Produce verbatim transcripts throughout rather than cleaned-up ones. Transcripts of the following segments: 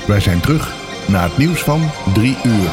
Wij zijn terug na het nieuws van drie uur.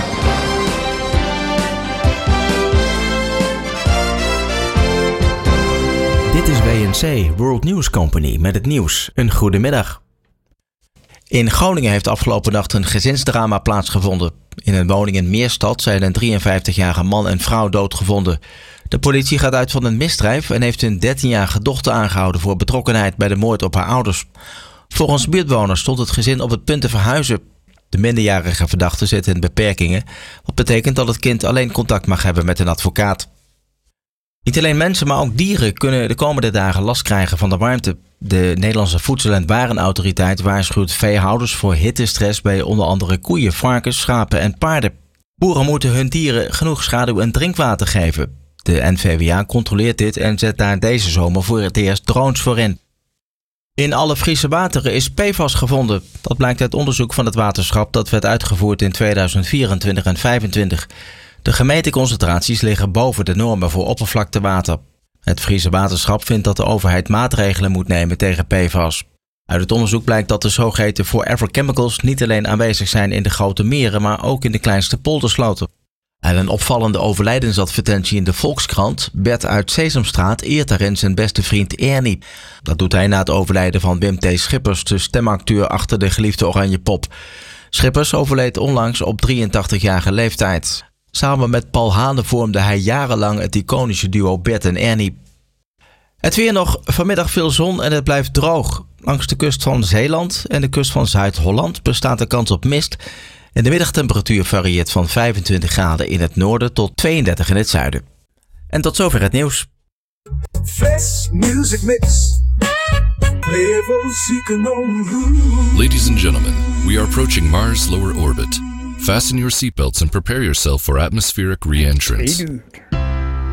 Dit is W N C, World News Company, met het nieuws. Een goede middag. In Groningen heeft afgelopen nacht een gezinsdrama plaatsgevonden. In een woning in Meerstad zijn een drieënvijftigjarige man en vrouw doodgevonden. De politie gaat uit van een misdrijf en heeft hun dertienjarige dochter aangehouden voor betrokkenheid bij de moord op haar ouders. Volgens buurtbewoners stond het gezin op het punt te verhuizen. De minderjarige verdachte zit in beperkingen, wat betekent dat het kind alleen contact mag hebben met een advocaat. Niet alleen mensen, maar ook dieren kunnen de komende dagen last krijgen van de warmte. De Nederlandse Voedsel- en Warenautoriteit waarschuwt veehouders voor hittestress bij onder andere koeien, varkens, schapen en paarden. Boeren moeten hun dieren genoeg schaduw en drinkwater geven. De N V W A controleert dit en zet daar deze zomer voor het eerst drones voor in. In alle Friese wateren is P F A S gevonden. Dat blijkt uit onderzoek van het waterschap dat werd uitgevoerd in tweeduizend vierentwintig en vijfentwintig. De gemeten concentraties liggen boven de normen voor oppervlaktewater. Het Friese waterschap vindt dat de overheid maatregelen moet nemen tegen P F A S. Uit het onderzoek blijkt dat de zogeheten forever chemicals niet alleen aanwezig zijn in de grote meren, maar ook in de kleinste poldersloten. En een opvallende overlijdensadvertentie in de Volkskrant. Bert uit Sesamstraat eert daarin zijn beste vriend Ernie. Dat doet hij na het overlijden van Wim T. Schippers, de stemacteur achter de geliefde Oranje Pop. Schippers overleed onlangs op drieëntachtigjarige leeftijd. Samen met Paul Hane vormde hij jarenlang het iconische duo Bert en Ernie. Het weer nog, vanmiddag veel zon en het blijft droog. Langs de kust van Zeeland en de kust van Zuid-Holland bestaat de kans op mist. En de middagtemperatuur varieert van vijfentwintig graden in het noorden tot tweeëndertig in het zuiden. En tot zover het nieuws. Fresh music mix. Ladies and gentlemen, we are approaching Mars' lower orbit. Fasten your seatbelts and prepare yourself for atmospheric re-entrance. Hey dude.